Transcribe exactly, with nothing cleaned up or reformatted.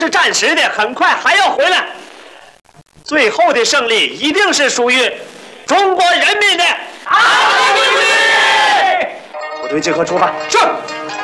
是暂时的，很快还要回来。最后的胜利一定是属于中国人民的。好，部队集合出发。是。